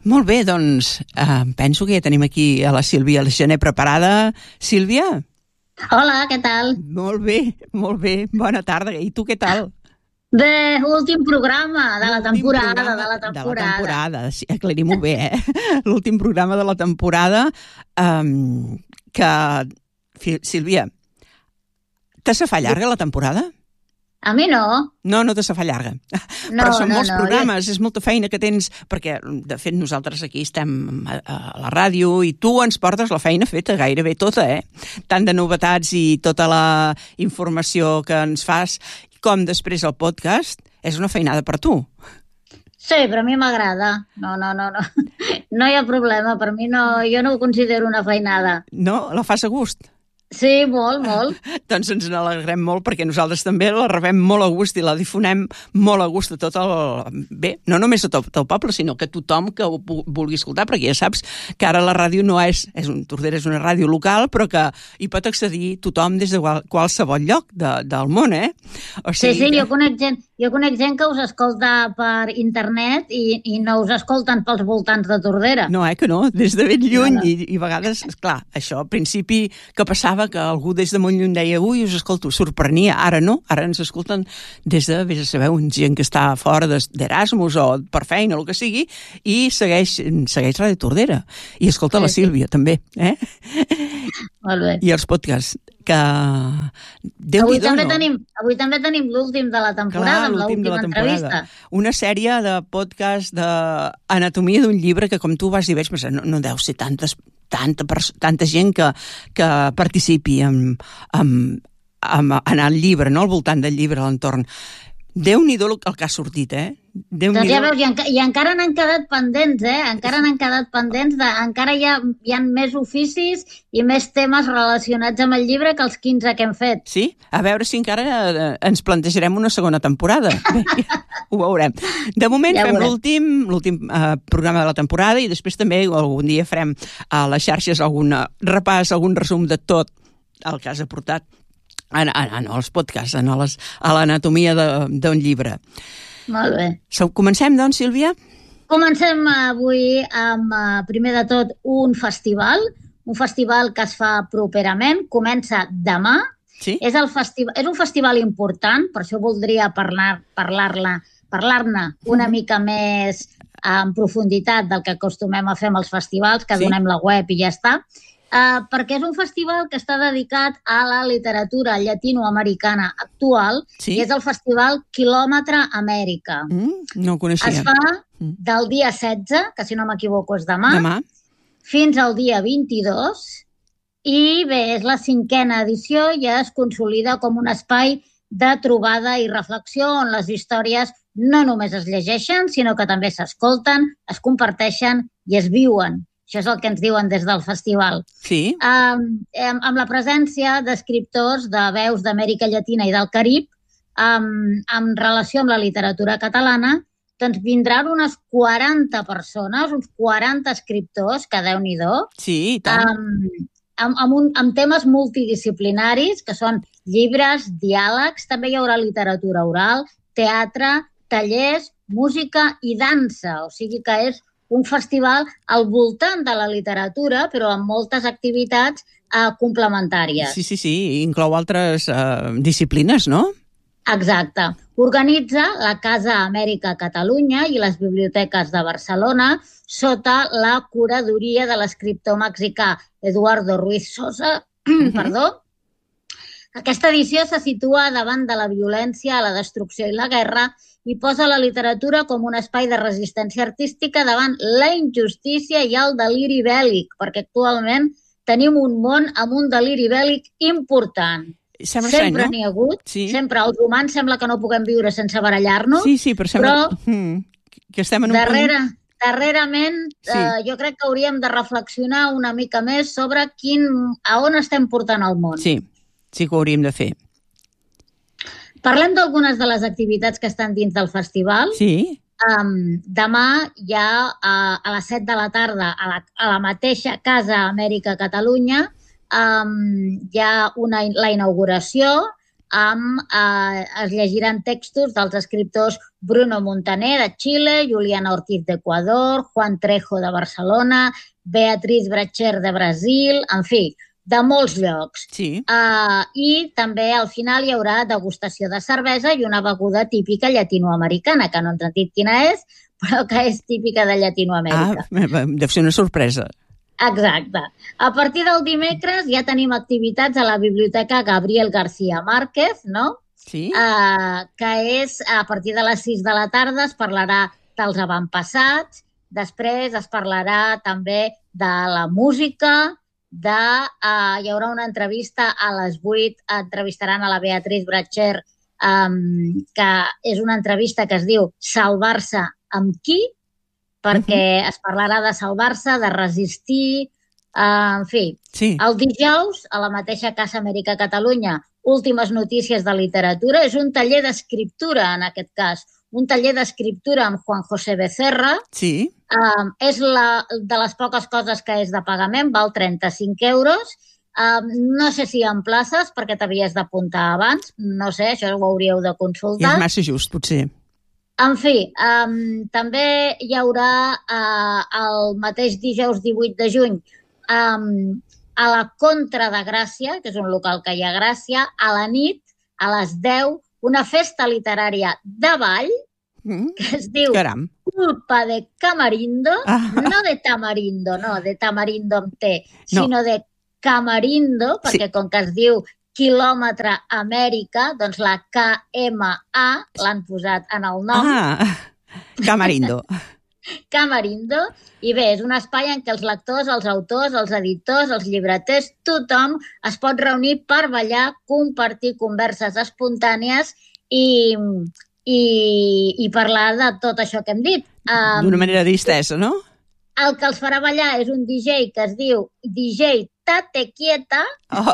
Molt bé, doncs penso que ja tenim aquí a la Sílvia Gené preparada. Sílvia? Hola, què tal? Molt bé, bona tarda. I tu què tal? Bé, últim programa de la temporada. De la temporada, sí, aclarim-ho bé, L'últim programa de la temporada que, Sílvia, te se fa llarga la temporada? A mi no. No te se fa llarga. No, però són molts programes, és molta feina que tens, perquè, de fet, nosaltres aquí estem a la ràdio i tu ens portes la feina feta gairebé tota, Tant de novetats i tota la informació que ens fas, com després el podcast, és una feinada per tu. Sí, però a mi m'agrada. No. No hi ha problema, per mi no, jo no ho considero una feinada. No? La fas a gust? Sí, molt. Doncs ens n'alegrem molt perquè nosaltres també la rebem molt a gust i la difonem molt a gust a tot el... Bé, no només a tot el poble, sinó que tothom que ho vulgui escoltar, perquè ja saps que ara la ràdio no Tordera és una ràdio local, però que hi pot accedir tothom des de qualsevol lloc del món, O sigui sí, jo conec gent que us escolta per internet i no us escolten pels voltants de Tordera. No, que no, des de ben lluny. No. I a vegades, esclar, això al principi que passava que algú des de molt lluny deia us escolto, sorprenia, ara no, ara ens escolten des de, vés a saber, gent que està fora d'Erasmus o per feina o el que sigui, i segueix Ràdio Tordera i escolta la Sílvia també, Molt bé. I els podcasts que... Avui també tenim l'últim de la temporada, amb l'última entrevista. Una sèrie de podcast d'anatomia d'un llibre que, com tu vas dir, veig, no deu ser tanta gent que participi en el llibre, no? Al voltant del llibre, a l'entorn. Déu-n'hi-do el que ha sortit, Doncs ja veus, i encara n'han quedat pendents, encara hi ha més oficis i més temes relacionats amb el llibre que els 15 que hem fet. Sí? A veure si encara ens plantejarem una segona temporada. Ho veurem. De moment fem l'últim programa de la temporada i després també algun dia farem a les xarxes algun repàs, algun resum de tot el que has aportat als podcasts, a l'anatomia d'un llibre. Molt bé. Comencem, doncs, Sílvia? Comencem avui amb, primer de tot, un festival que es fa properament, comença demà. Sí? És un festival important, per això voldria parlar-ne una mica més en profunditat del que acostumem a fer amb els festivals, que donem la web i ja està. Perquè és un festival que està dedicat a la literatura llatinoamericana actual, i és el Festival Quilòmetre Amèrica. No ho coneixia. Es fa del dia 16, que si no m'equivoco és demà, fins al dia 22, i bé, és la 5a edició i es consolida com un espai de trobada i reflexió on les històries no només es llegeixen, sinó que també s'escolten, es comparteixen i es viuen. Això és el que ens diuen des del festival. Sí. Amb la presència d'escriptors de veus d'Amèrica Llatina i del Carib, en relació amb la literatura catalana, doncs vindran unes 40 persones, uns 40 escriptors, que Déu-n'hi-do, sí, tant. Amb temes multidisciplinaris, que són llibres, diàlegs, també hi haurà literatura oral, teatre, tallers, música i dansa. O sigui que és un festival al voltant de la literatura, però amb moltes activitats complementàries. Sí, inclou altres disciplines, no? Exacte. Organitza la Casa Amèrica Catalunya i les biblioteques de Barcelona sota la curadoria de l'escriptor mexicà Eduardo Ruiz Sosa. Aquesta edició se situa davant de la violència, la destrucció i la guerra i posa la literatura com un espai de resistència artística davant la injustícia i el deliri bèl·lic, perquè actualment tenim un món amb un deliri bèl·lic important. Sempre n'hi ha hagut, sempre els humans sembla que no puguem viure sense barallar-nos, però que estem en un darrerament jo crec que hauríem de reflexionar una mica més sobre a on estem portant el món. Sí que ho hauríem de fer. Parlem d'algunes de les activitats que estan dins del festival. Sí. Demà hi ha a les 7 de la tarda a la mateixa Casa Amèrica Catalunya hi ha la inauguració es llegiran textos dels escriptors Bruno Montaner, de Xile, Juliana Ortiz, d'Equador, Juan Trejo, de Barcelona, Beatriz Brecher, de Brasil, en fi, de molts llocs. Sí. I també al final hi haurà degustació de cervesa i una beguda típica llatinoamericana, que no ens han dit quina és, però que és típica de Llatinoamèrica. Deu ser una sorpresa. Exacte. A partir del dimecres ja tenim activitats a la Biblioteca Gabriel García Márquez, no? Sí. Que és a partir de les 6 de la tarda, es parlarà dels avantpassats, després es parlarà també de la música, hi haurà una entrevista a les 8, entrevistaran a la Beatriz Brecher, que és una entrevista que es diu Salvar-se amb qui? Perquè es parlarà de salvar-se, de resistir, en fi. Sí. El dijous, a la mateixa Casa Amèrica Catalunya, Últimes notícies de literatura, és un taller d'escriptura, en aquest cas. Un taller d'escriptura amb Juan José Becerra. Sí. És de les poques coses que és de pagament, val 35 euros. No sé si hi ha places, perquè t'havies d'apuntar abans. No sé, això ho hauríeu de consultar. És massa just, potser. En fi, també hi haurà el mateix dijous 18 de juny a la Contra de Gràcia, que és un local que hi ha a Gràcia, a la nit, a les 10, una festa literària de ball que es diu Culpa de Camarindo, no de Tamarindo, no, de Tamarindo amb T, sinó de Camarindo, perquè com que es diu Quilòmetre Amèrica, doncs la KMA l'han posat en el nom. Camarindo. Camarindo. I bé, és un espai en què els lectors, els autors, els editors, els llibreters, tothom es pot reunir per ballar, compartir converses espontànies i parlar de tot això que hem dit. D'una manera distesa, no? El que els farà ballar és un DJ que es diu DJ Tate Quieta,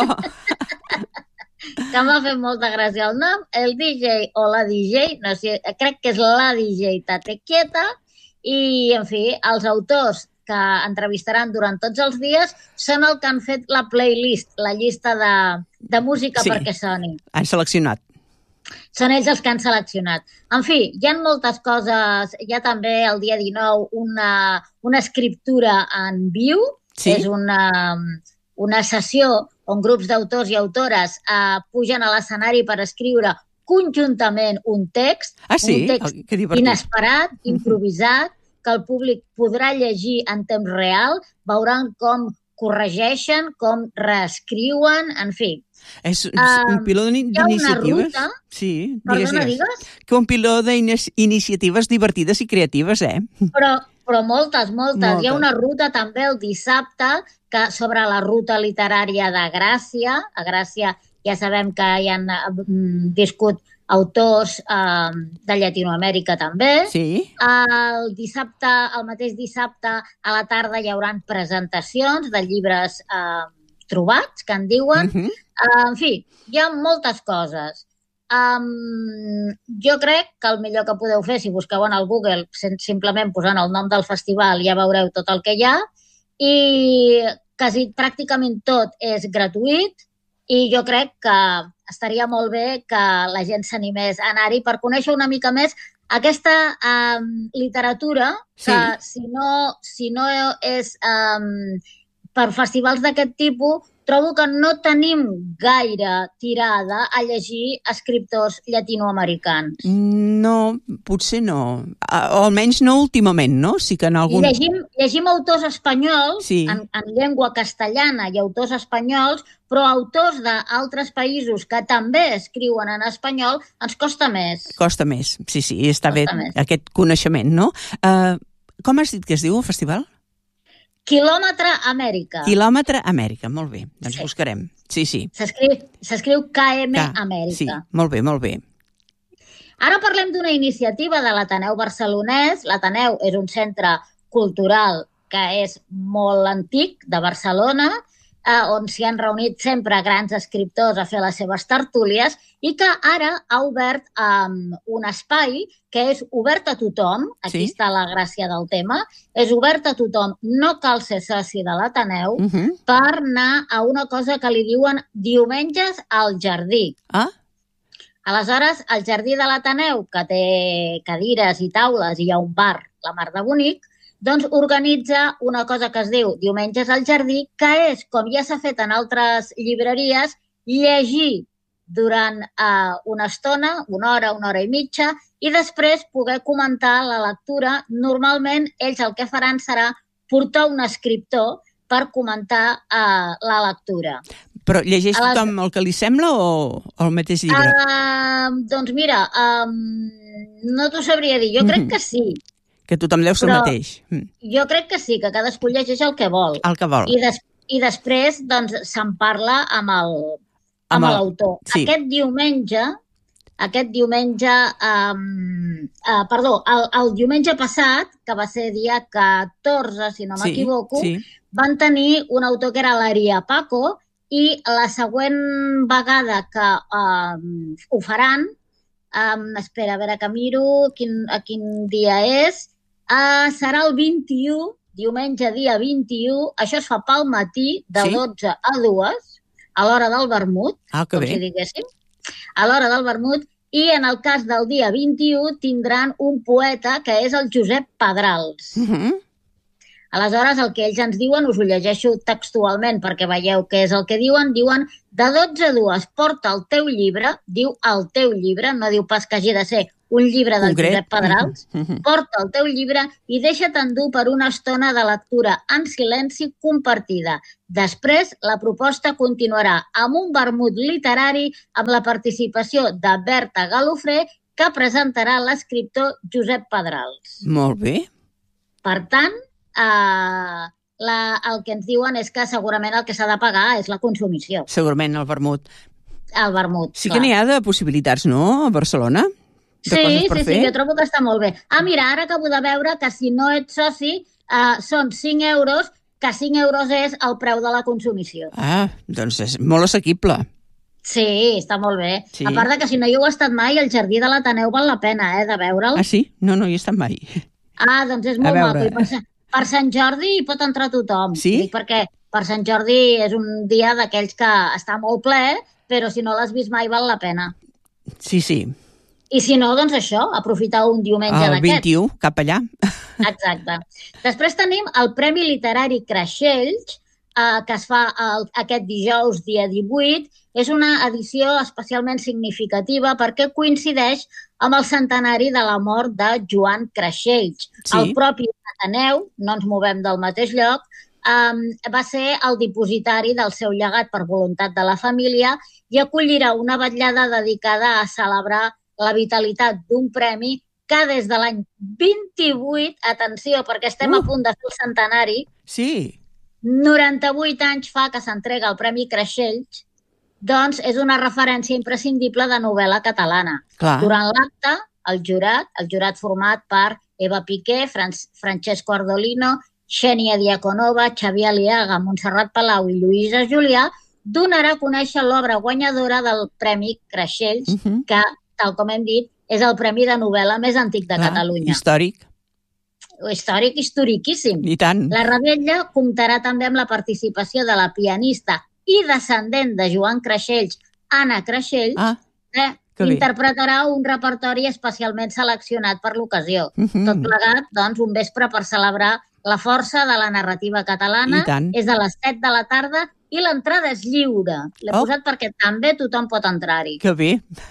que m'ha fet molta gràcia el nom, el DJ o la DJ, no sé, crec que és la DJ Tate Quieta, i, en fi, els autors que entrevistaran durant tots els dies són els que han fet la playlist, la llista de música perquè soni. Han seleccionat. Són ells els que han seleccionat. En fi, hi ha moltes coses. Hi ha també el dia 19 una escriptura en viu. És una sessió on grups d'autors i autores pugen a l'escenari per escriure conjuntament un text. Un text inesperat, improvisat, que el públic podrà llegir en temps real. Veuran com corregeixen, com reescriuen, en fi. És un piló d'iniciatives. Hi ha una ruta. Sí, digues. Que un piló d'iniciatives divertides i creatives, Però moltes. Hi ha una ruta també el dissabte sobre la ruta literària de Gràcia. A Gràcia ja sabem que hi han viscut autors de Llatinoamèrica també. Sí. El mateix dissabte a la tarda hi haurà presentacions de llibres trobats, que en diuen. En fi, hi ha moltes coses. Jo crec que el millor que podeu fer, si busqueu en el Google, simplement posant el nom del festival, ja veureu tot el que hi ha, i quasi pràcticament tot és gratuït, i jo crec que estaria molt bé que la gent s'animés a anar-hi per conèixer una mica més aquesta literatura que, si no és per festivals d'aquest tipus, trobo que no tenim gaire tirada a llegir escriptors llatinoamericans. No, potser no. O almenys no últimament, no? Sí que en algun... Llegim autors espanyols, en llengua castellana i autors espanyols, però autors d'altres països que també escriuen en espanyol ens costa més. Costa més, sí, està bé aquest coneixement, no? Com has dit que es diu el festival? Quilòmetre Amèrica. Quilòmetre Amèrica, molt bé. Doncs buscarem. Sí. S'escriu KM Amèrica. Sí, molt bé. Ara parlem d'una iniciativa de l'Ateneu Barcelonès. L'Ateneu és un centre cultural que és molt antic de Barcelona, on s'hi han reunit sempre grans escriptors a fer les seves tertúlies i que ara ha obert un espai que és obert a tothom. Aquí està la gràcia del tema. És obert a tothom. No cal ser soci de l'Ateneu per anar a una cosa que li diuen diumenges al jardí. Aleshores, al Jardí de l'Ateneu, que té cadires i taules i hi ha un bar, la Mar de Bonic, doncs organitza una cosa que es diu Diumenges al Jardí, que és, com ja s'ha fet en altres llibreries, llegir durant una estona, una hora i mitja, i després poder comentar la lectura. Normalment, ells el que faran serà portar un escriptor per comentar la lectura. Però llegeix tothom el que li sembla o el mateix llibre? Doncs mira, no t'ho sabria dir. Jo crec que sí. Que tothom leu el mateix. Jo crec que sí, que cadascú llegeix el que vol. El que vol. I després doncs, se'n parla amb l'autor. Sí. Aquest diumenge, el diumenge passat, que va ser dia 14, si no m'equivoco, van tenir un autor que era l'Aria Paco, i la següent vegada que ho faran, espera, a veure que miro a quin dia és, serà el 21, diumenge dia 21, això es fa pel matí, de 12 a 2, a l'hora del vermut, com si diguéssim, a l'hora del vermut, i en el cas del dia 21 tindran un poeta que és el Josep Pedrals. Aleshores, el que ells ens diuen, us ho llegeixo textualment perquè veieu què és el que diuen, de 12 a 2 porta el teu llibre, diu el teu llibre, no diu pas que hagi de ser un llibre del Josep Pedrals, porta el teu llibre i deixa't endur per una estona de lectura en silenci compartida. Després, la proposta continuarà amb un vermut literari amb la participació de Berta Galofré, que presentarà l'escriptor Josep Pedrals. Molt bé. Per tant, el que ens diuen és que segurament el que s'ha de pagar és la consumició. Segurament el vermut. El vermut, sí que n'hi ha de possibilitats, no?, a Barcelona? Sí, jo trobo que està molt bé. Mira, ara acabo de veure que si no ets soci són 5 euros, que 5 euros és el preu de la consumició. Doncs és molt assequible. Sí, està molt bé. A part de que si no hi heu estat mai, el Jardí de l'Ateneu val la pena, de veure'l. Sí? No hi he estat mai. Doncs és molt maco. Per Sant Jordi hi pot entrar tothom. Sí? Perquè per Sant Jordi és un dia d'aquells que està molt ple, però si no l'has vist mai val la pena. Sí. I si no, doncs això, aprofitar un diumenge d'aquest. El 21, cap allà. Exacte. Després tenim el Premi Literari Creixells, que es fa aquest dijous, dia 18. És una edició especialment significativa perquè coincideix amb el centenari de la mort de Joan Creixells. El propi Ateneu, no ens movem del mateix lloc, va ser el dipositari del seu llegat per voluntat de la família i acollirà una vetllada dedicada a celebrar la vitalitat d'un premi que des de l'any 28, atenció, perquè estem a punt de fer el centenari, 98 anys fa que s'entrega el Premi Creixells, doncs és una referència imprescindible de novel·la catalana. Durant l'acte, el jurat format per Eva Piqué, Francesco Ardolino, Xènia Diaconova, Xavier Aliaga, Montserrat Palau i Lluïsa Julià, donarà a conèixer l'obra guanyadora del Premi Creixells, que, tal com hem dit, és el premi de novel·la més antic de Catalunya. Històric. Historiquíssim. I tant. La revetlla comptarà també amb la participació de la pianista i descendent de Joan Creixells, Anna Creixells, que interpretarà un repertori especialment seleccionat per l'ocasió. Tot plegat, doncs, un vespre per celebrar la força de la narrativa catalana. És a les 7 de la tarda i l'entrada és lliure. L'he posat perquè també tothom pot entrar-hi. Que bé.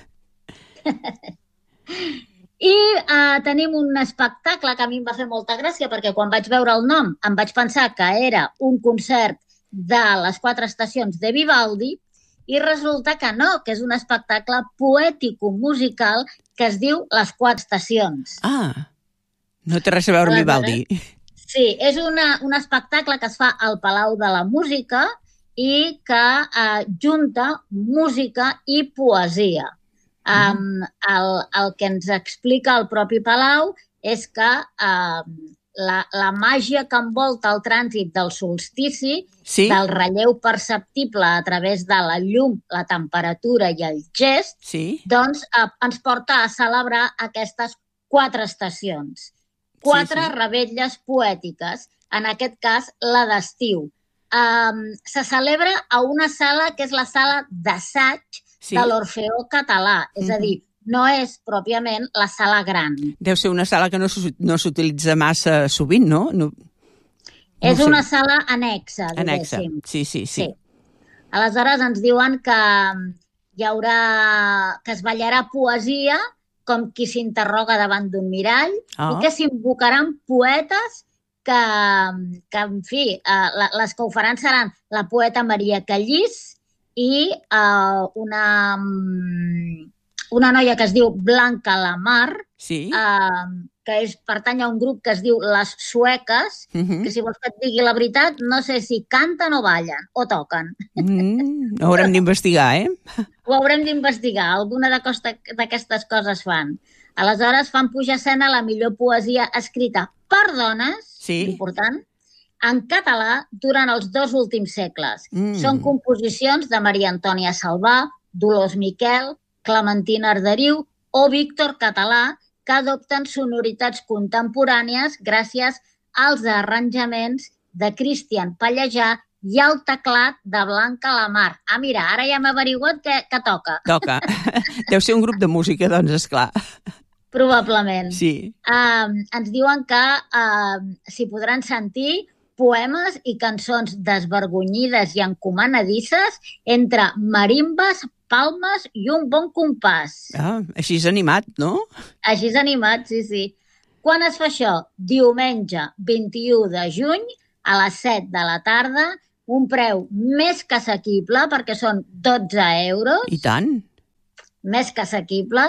I tenim un espectacle que a mi em va fer molta gràcia perquè quan vaig veure el nom em vaig pensar que era un concert de les 4 estacions de Vivaldi i resulta que no, que és un espectacle poètico-musical que es diu Les 4 estacions. No té res a veure amb Vivaldi. Sí, és un espectacle que es fa al Palau de la Música i que junta música i poesia. El que ens explica el propi Palau és que la màgia que envolta el trànsit del solstici, del relleu perceptible a través de la llum, la temperatura i el gest, doncs ens porta a celebrar aquestes 4 estacions. 4 revetlles poètiques, en aquest cas la d'estiu. Se celebra a una sala que és la sala d'assaig de l'Orfeó Català. És a dir, no és pròpiament la sala gran. Deu ser una sala que no s'utilitza massa sovint, no? És una sala anexa, diguéssim. Sí. Aleshores ens diuen que es ballarà poesia com qui s'interroga davant d'un mirall i que s'invocaran poetes que, en fi, les que ho faran seran la poeta Maria Callís i una noia que es diu Blanca Lamar, que pertany a un grup que es diu Les Sueques, que si vols que et digui la veritat, no sé si canten o ballen o toquen. Ho haurem d'investigar, Ho haurem d'investigar. Alguna d'aquestes coses fan. Aleshores fan pujar a escena la millor poesia escrita per dones, important, en català durant els 2 últims segles. Són composicions de Maria Antònia Salvà, Dolors Miquel, Clementina Arderiu o Víctor Català, que adopten sonoritats contemporànies gràcies als arranjaments de Cristian Pallejà i al teclat de Blanca Lamar. Mira, ara ja hem averiguat que toca. Toca. Deu ser un grup de música, doncs, esclar. Probablement. Sí. Ens diuen que s'hi podran sentir poemes i cançons desvergonyides i encomanadisses entre marimbes, palmes i un bon compàs. Així és animat, no? Així és animat, sí. Quan es fa això? Diumenge 21 de juny a les 7 de la tarda, un preu més que assequible perquè són 12 euros. I tant. Més que assequible.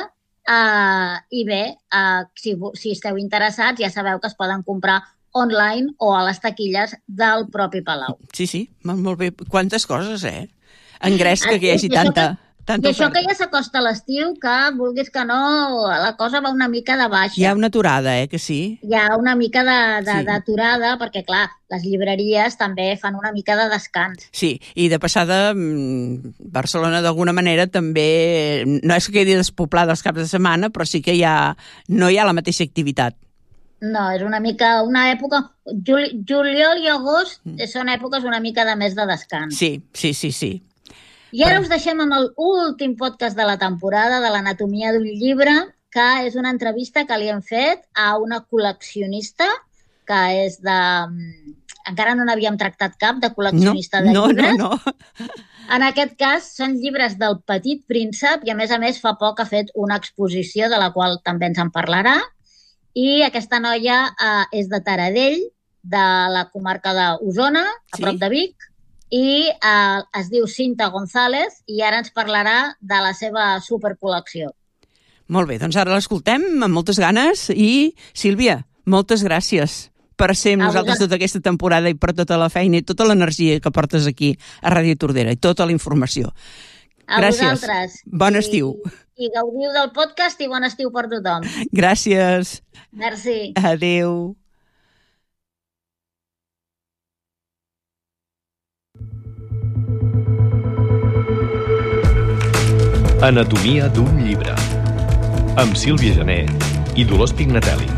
I bé, si esteu interessats ja sabeu que es poden comprar online o a les taquilles del propi Palau. Sí, molt bé. Quantes coses, En Gresca que hi hagi tanta I això que ja s'acosta l'estiu, que vulguis que no, la cosa va una mica de baixa. Hi ha una aturada, que sí? Hi ha una mica d'aturada, perquè, clar, les llibreries també fan una mica de descans. Sí, i de passada, Barcelona, d'alguna manera, també, no és que quedi despoblada els caps de setmana, però sí que no hi ha la mateixa activitat. No, és una mica una època... Juliol i agost són èpoques una mica de més de descans. Sí. I ara us deixem amb l'últim podcast de la temporada de l'Anatomia d'un llibre, que és una entrevista que li hem fet a una col·leccionista, que és de... Encara no n'havíem tractat cap de col·leccionista de llibres. No. En aquest cas, són llibres del Petit Príncep i, a més, fa poc ha fet una exposició de la qual també ens en parlarà. I aquesta noia és de Taradell, de la comarca d'Osona, a prop de Vic, i es diu Cinta González i ara ens parlarà de la seva supercol·lecció. Molt bé, doncs ara l'escoltem amb moltes ganes i, Sílvia, moltes gràcies per ser amb nosaltres tota aquesta temporada i per tota la feina i tota l'energia que portes aquí a Ràdio Tordera i tota la informació. Gràcies. Vosaltres. Bon estiu. I gaudiu del podcast i bon estiu per tothom. Gràcies. Merci. Adéu. Anatomia d'un llibre amb Sílvia Jané i Dolors Pignatelli.